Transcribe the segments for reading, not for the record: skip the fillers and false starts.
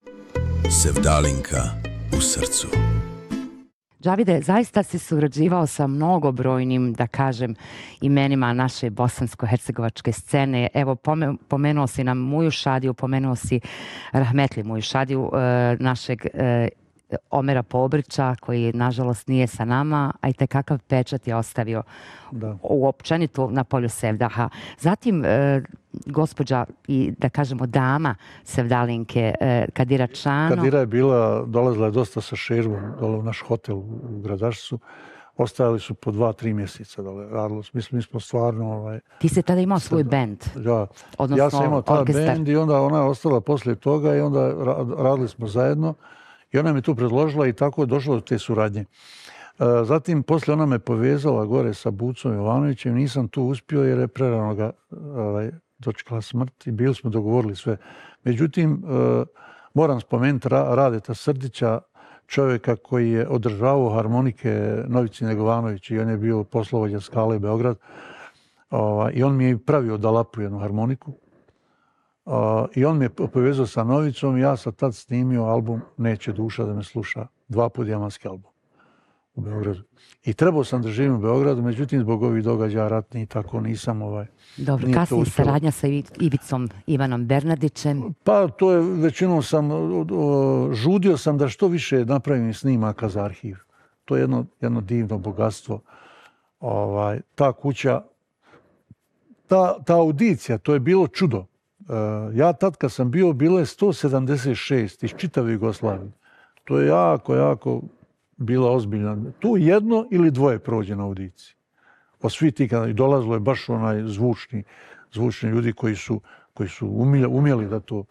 Sevdalinka u srcu. Džavide, zaista si surađivao sa mnogobrojnim, da kažem, imenima naše bosansko-hercegovačke scene. Evo, pomenuo si nam Muju Šadiju, pomenuo si Rahmetli Muju Šadiju, našeg Omera Pobrića, koji nažalost nije sa nama, a i kakav pečat je ostavio uopćenito na polju Sevdaha. Zatim, gospođa i, da kažemo, dama Sevdalinke, Kadira Čano. Kadira je dolazila je dosta sa šerbom dole u naš hotel u Gradašcu. Ostajali su po 2-3 mjeseca dole. Radilo. Mislim, mi smo stvarno... Ti si tada imao svoj bend? Ja, ja sam imao taj bend i onda ona je ostala poslije toga i onda radili smo zajedno. I ona mi tu predložila i tako je došlo do te suradnje. Zatim, poslije ona me povezala gore sa Bucom Jovanovićem. Nisam tu uspio jer je prerano ga dočekala smrt i bili smo dogovorili sve. Međutim, moram spomenuti Radeta Srdića, čovjeka koji je održavao harmonike Novici Negovanović i on je bio poslovođa Skale Beograd. I on mi je pravio da lapu jednu harmoniku. I on mi je povezao sa Novicom i ja sam tad snimio album Neće duša da me sluša. 2 put dijamanski album u Beogradu. I trebao sam da živim u Beogradu, međutim zbog ovih događaja ratnih tako nisam Dobro, kasnije saradnja sa Ivicom Ivanom Bernardićem? Pa to je većinom žudio sam da što više napravim snimaka za arhiv. To je jedno divno bogatstvo. Ta kuća, ta audicija, to je bilo čudo. Ja tad kad sam bio, bilo je 176 iz čitave Jugoslavije. To je jako bila ozbiljna. Tu 1 ili 2 prođe na audiciji. Od svih tih, i dolazilo je baš onaj zvučni ljudi koji su umjeli da to...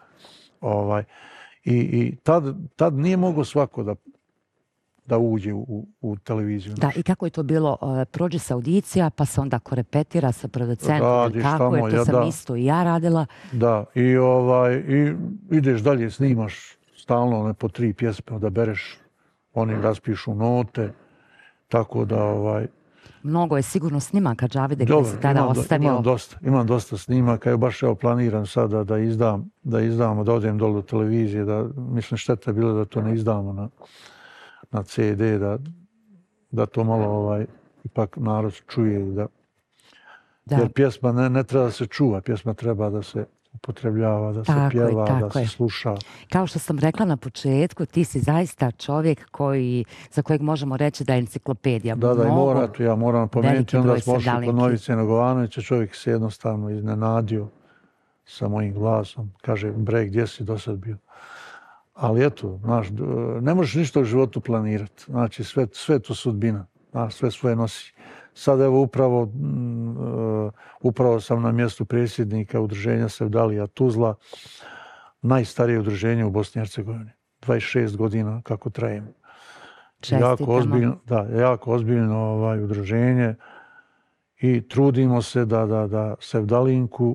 I tad nije moglo svako da uđe u televiziju. Da, i kako je to bilo? Prođe se audicija, pa se onda korepetira sa producentom. Kako je? To sam isto i ja radila. Da, i ideš dalje, snimaš stalno po 3 pjesme, da bereš, oni raspišu note, tako da... Mnogo je sigurno snimaka, Džavide, koji si tada ostavio. Imam dosta snimaka, baš planiram sada da izdamo, da odem dole do televizije, mislim šteta je bilo da to ne izdamo na CD, da to malo ipak narod čuje. Jer pjesma ne treba da se čuva, pjesma treba da se upotrebljava, da se pjeva, da se sluša. Kao što sam rekla na početku, ti si zaista čovjek za kojeg možemo reći da je enciklopedija. Da, i ja moram pomenuti, onda smo ošli kod Novice Negovanovića, čovjek se jednostavno iznenadio sa mojim glasom. Kaže, bre, gdje si do sad bio? Ali eto, ne možeš ništa u životu planirati. Znači, sve to sudbina. Sve svoje nosi. Sad evo upravo sam na mjestu predsjednika udruženja Sevdalija Tuzla, najstarije udruženje u Bosni i Hercegovini. 26 godina kako trajemo. Jako ozbiljno udruženje i trudimo se da Sevdalinku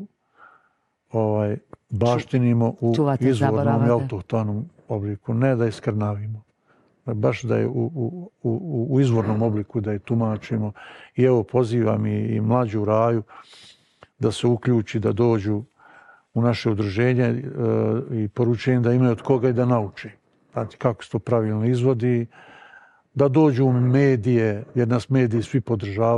baštinimo u izvornom i autohtonom obliku, ne da je skrnavimo. Baš da je u izvornom obliku da je tumačimo. I evo pozivam i mlađu Raju da se uključi, da dođu u naše udruženje i poručujem da imaju od koga i da nauče. Znači kako se to pravilno izvodi, da dođu u medije, jer nas mediji svi podržavaju.